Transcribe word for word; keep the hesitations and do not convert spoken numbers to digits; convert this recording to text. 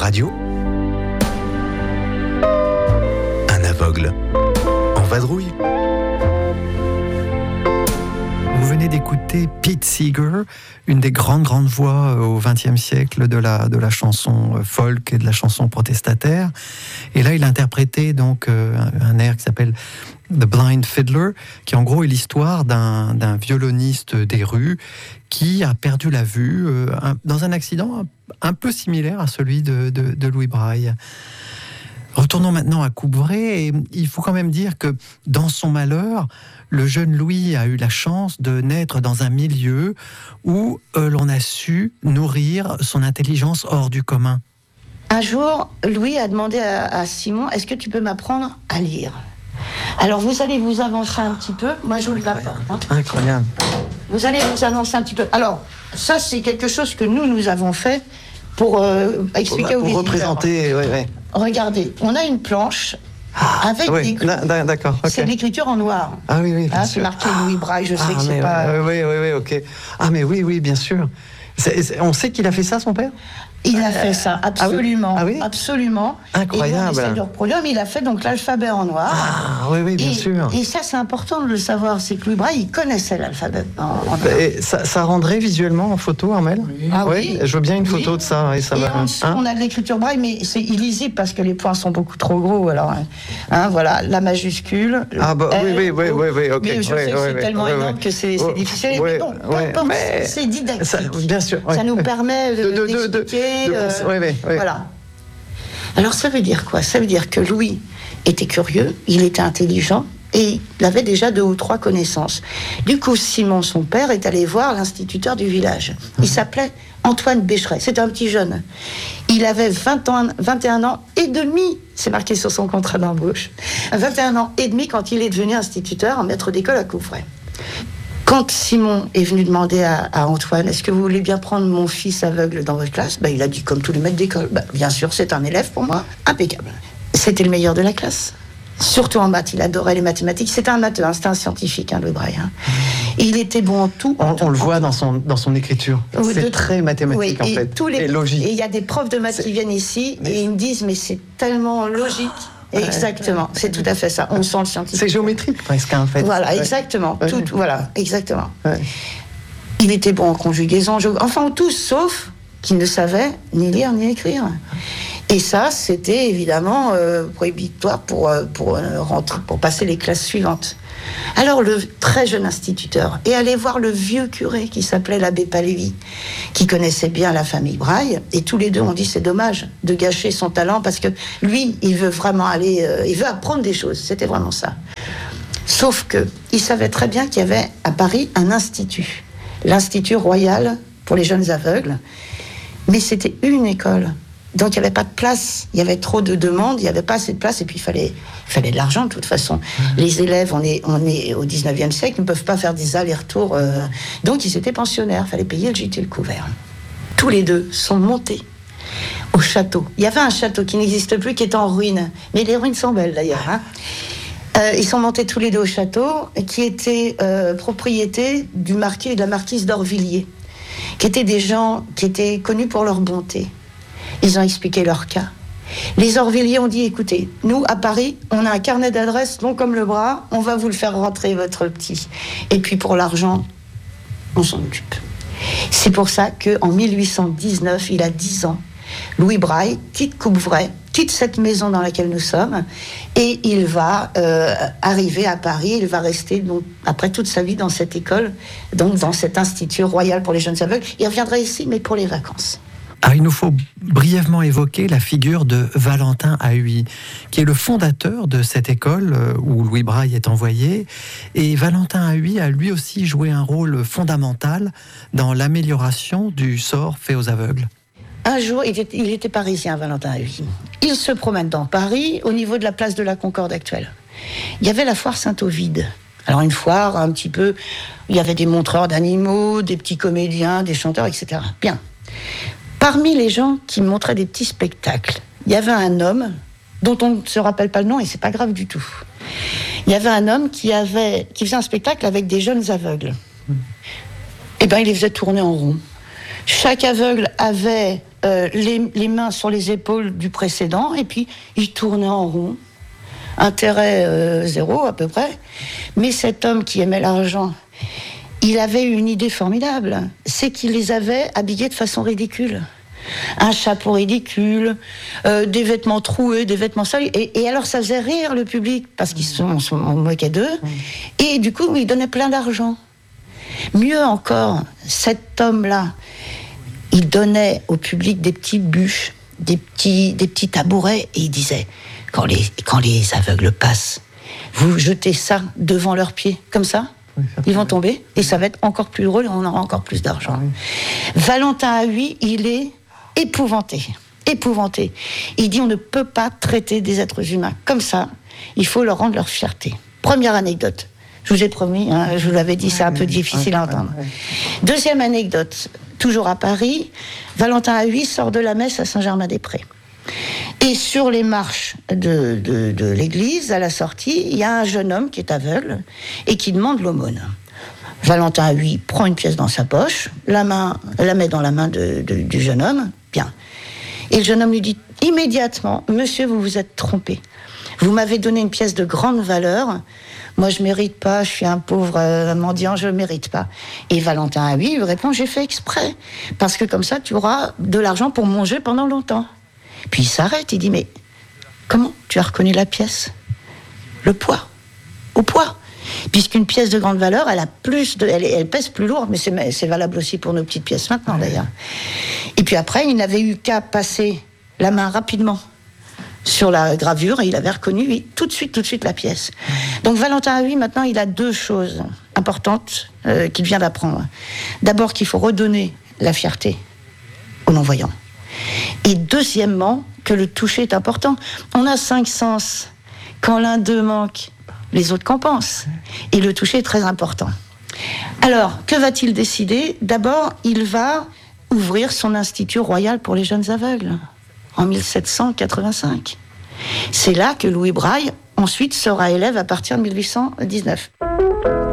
radio, un aveugle en vadrouille. Vous venez d'écouter Pete Seeger, une des grandes, grandes voix au vingtième siècle de la, de la chanson folk et de la chanson protestataire. Et là, il interprétait donc euh, un air qui s'appelle The Blind Fiddler, qui en gros est l'histoire d'un, d'un violoniste des rues qui a perdu la vue euh, un, dans un accident un, un peu similaire à celui de, de, de Louis Braille. Retournons maintenant à Coupvray, et il faut quand même dire que dans son malheur, le jeune Louis a eu la chance de naître dans un milieu où euh, l'on a su nourrir son intelligence hors du commun. Un jour, Louis a demandé à, à Simon, est-ce que tu peux m'apprendre à lire ? Alors vous allez vous avancer un petit peu, moi je vous la porte. Hein. Incroyable. Vous allez vous avancer un petit peu. Alors, ça c'est quelque chose que nous, nous avons fait pour euh, expliquer pour, aux pour visiteurs. représenter, ouais, ouais. Regardez, on a une planche avec oui, des... là, d'accord, okay. C'est de l'écriture en noir. Ah oui, oui, bien hein, sûr. C'est marqué Louis Braille, je sais ah, que c'est mais, pas... Oui, oui, oui, ok. Ah mais oui, oui, bien sûr. C'est, c'est, on sait qu'il a fait ça, son père ? Il a fait ça, absolument. Ah oui, ah oui absolument. Incroyable. Et on essaie de reproduire, mais il a fait donc l'alphabet en noir. Ah oui, oui, bien et, sûr. Et ça, c'est important de le savoir, c'est que Louis Braille, il connaissait l'alphabet en, en noir. Et ça, ça rendrait visuellement en photo, Armelle ? Oui. Ah oui. oui. Je veux bien une photo oui. de ça. Et, ça et va, en dessous, hein on a de l'écriture Braille, mais c'est illisible parce que les points sont beaucoup trop gros. Alors, hein, voilà, la majuscule. Ah bah L, oui, oui, oui, oui, oui, ok. Mais je oui, sais que oui, c'est oui, tellement oui, énorme oui. que c'est, c'est oui. difficile. Oui, mais bon, oui, peu mais c'est didactique. Ça, bien sûr. Oui. Ça nous permet de, de, de, d'expliquer. De, de, de, euh, oui, oui, oui. Voilà. Alors ça veut dire quoi ? Ça veut dire que Louis était curieux, il était intelligent et il avait déjà deux ou trois connaissances. Du coup, Simon, son père, est allé voir l'instituteur du village. Il s'appelait Antoine Bécheret, c'était un petit jeune. Il avait vingt ans, vingt et un ans et demi, c'est marqué sur son contrat d'embauche, vingt et un ans et demi quand il est devenu instituteur, maître d'école à Coupvray. Quand Simon est venu demander à, à Antoine, est-ce que vous voulez bien prendre mon fils aveugle dans votre classe ? Ben, il a dit, comme tous les maîtres d'école, ben, bien sûr, c'est un élève pour moi, impeccable. C'était le meilleur de la classe. Surtout en maths, il adorait les mathématiques. C'était un matheux, hein, c'était un scientifique, hein, Louis Braille. Hein. Il était bon en tout. On, tout, on le voit tout. dans son, dans son écriture. Oui, c'est de, très mathématique, oui, en fait. Tous les, et logique. Et il y a des profs de maths c'est... qui viennent ici mais... et ils me disent, mais c'est tellement logique. Ouais, exactement, ouais, c'est tout à fait ça. On sent le scientifique. C'est géométrique presque, en fait. Voilà, exactement. Ouais. Tout, voilà, exactement. Ouais. Il était bon en conjugaison, enfin tous, sauf qu'il ne savait ni lire ni écrire. Et ça, c'était évidemment euh, prohibitoire pour, euh, pour, euh, rentrer, pour passer les classes suivantes. Alors le très jeune instituteur est allé voir le vieux curé qui s'appelait l'abbé Palévy, qui connaissait bien la famille Braille, et tous les deux ont dit c'est dommage de gâcher son talent parce que lui, il veut vraiment aller, euh, il veut apprendre des choses, c'était vraiment ça. Sauf que il savait très bien qu'il y avait à Paris un institut, l'Institut Royal pour les jeunes aveugles, mais c'était une école. Donc il n'y avait pas de place, il y avait trop de demandes, il n'y avait pas assez de place, et puis il fallait, il fallait de l'argent de toute façon. Mmh. Les élèves, on est, on est au dix-neuvième siècle, ne peuvent pas faire des allers-retours. Euh, donc ils étaient pensionnaires, il fallait payer le gîte et le couvert. Tous les deux sont montés au château. Il y avait un château qui n'existe plus, qui est en ruine, mais les ruines sont belles d'ailleurs. Hein. Euh, ils sont montés tous les deux au château, qui était euh, propriété du marquis et de la marquise d'Orvilliers, qui étaient des gens qui étaient connus pour leur bonté. Ils ont expliqué leur cas. Les Orvilliers ont dit, écoutez, nous, à Paris, on a un carnet d'adresses long comme le bras, on va vous le faire rentrer, votre petit. Et puis pour l'argent, on s'en occupe. C'est pour ça qu'en mille huit cent dix-neuf, il a dix ans, Louis Braille quitte Coupvray, quitte cette maison dans laquelle nous sommes, et il va euh, arriver à Paris, il va rester donc, après toute sa vie dans cette école, donc dans cet institut royal pour les jeunes aveugles. Il reviendra ici, mais pour les vacances. Alors, il nous faut brièvement évoquer la figure de Valentin Haüy, qui est le fondateur de cette école où Louis Braille est envoyé. Et Valentin Haüy a lui aussi joué un rôle fondamental dans l'amélioration du sort fait aux aveugles. Un jour, il était, il était parisien, Valentin Haüy. Il se promène dans Paris, au niveau de la place de la Concorde actuelle. Il y avait la foire Saint-Ovide. Alors une foire, un petit peu, il y avait des montreurs d'animaux, des petits comédiens, des chanteurs, et cetera. Bien. Parmi les gens qui montraient des petits spectacles, il y avait un homme dont on ne se rappelle pas le nom et c'est pas grave du tout. Il y avait un homme qui avait, qui faisait un spectacle avec des jeunes aveugles. Mmh. Et ben il les faisait tourner en rond. Chaque aveugle avait euh, les, les mains sur les épaules du précédent, et puis il tournait en rond. Intérêt euh, zéro à peu près. Mais cet homme qui aimait l'argent, il avait une idée formidable, c'est qu'il les avait habillés de façon ridicule. Un chapeau ridicule, euh, des vêtements troués, des vêtements salis. Et, et alors ça faisait rire le public, parce qu'ils sont, sont on moquait d'eux. Et du coup, il donnait plein d'argent. Mieux encore, cet homme-là, il donnait au public des petites bûches, des petits, des petits tabourets, et il disait, quand les, quand les aveugles passent, vous jetez ça devant leurs pieds, comme ça, oui, ils vont tomber, et ça va être encore plus drôle, et on aura encore plus d'argent. Oui. Valentin Haüy, il est épouvanté, épouvanté. Il dit, on ne peut pas traiter des êtres humains comme ça, il faut leur rendre leur fierté. Première anecdote. Je vous ai promis, hein, je vous l'avais dit, c'est un peu difficile à entendre. Deuxième anecdote, toujours à Paris, Valentin Haüy sort de la messe à Saint-Germain-des-Prés. Et sur les marches de, de, de l'église, à la sortie, il y a un jeune homme qui est aveugle et qui demande l'aumône. Valentin Haüy prend une pièce dans sa poche, la, main, la met dans la main de, de, du jeune homme, bien. Et le jeune homme lui dit immédiatement, « Monsieur, vous vous êtes trompé. Vous m'avez donné une pièce de grande valeur. Moi, je mérite pas, je suis un pauvre euh, mendiant, je mérite pas. » Et Valentin Haüy lui répond, « J'ai fait exprès, parce que comme ça, tu auras de l'argent pour manger pendant longtemps. » Puis il s'arrête, il dit, « Mais comment tu as reconnu la pièce ? Le poids, au poids. Puisqu'une pièce de grande valeur, elle a plus de, elle, elle pèse plus lourd, mais c'est, c'est valable aussi pour nos petites pièces maintenant, d'ailleurs. Et puis après, il n'avait eu qu'à passer la main rapidement sur la gravure, et il avait reconnu oui, tout de suite, tout de suite la pièce. Donc Valentin Haüy, maintenant, il a deux choses importantes euh, qu'il vient d'apprendre. D'abord, qu'il faut redonner la fierté aux non-voyants. Et deuxièmement, que le toucher est important. On a cinq sens. Quand l'un d'eux manque, les autres compensent. Et le toucher est très important. Alors, que va-t-il décider ? D'abord, il va ouvrir son institut royal pour les jeunes aveugles, en mille sept cent quatre-vingt-cinq. C'est là que Louis Braille, ensuite, sera élève à partir de mille huit cent dix-neuf.